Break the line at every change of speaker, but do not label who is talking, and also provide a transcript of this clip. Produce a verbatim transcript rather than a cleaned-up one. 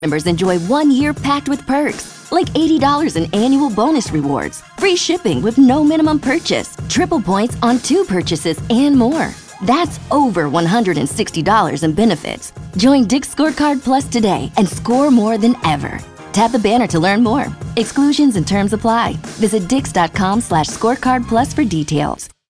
Members enjoy one year packed with perks, like eighty dollars in annual bonus rewards, free shipping with no minimum purchase, triple points on two purchases, and more. That's over one hundred sixty dollars in benefits. Join Dick's Scorecard Plus today and score more than ever. Tap the banner to learn more. Exclusions and terms apply. Visit dix.com slash scorecard plus for details.